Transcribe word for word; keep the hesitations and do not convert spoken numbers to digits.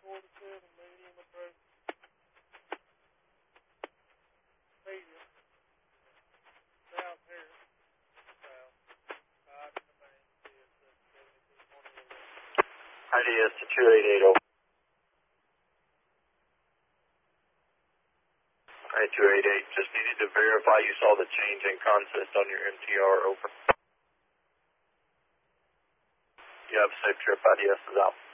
forty-seven, medium approach. Medium. South Harris. South. Five in the bank. Is seventy-two twenty-eight. I D S to two eight eight zero. Alright, two eight eight. Just needed to verify you saw the change in consist on your M T R. Over. You have a safe trip. I D S is out.